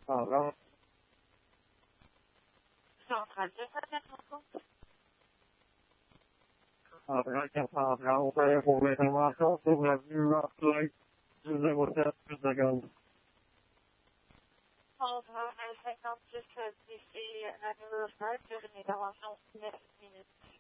Pardon. Centrale, Pardon, c'est pour les informations sur la vue appelée du 07 secondes. on va à 56 d'ici à 9h, sur une intervention de 9 minutes.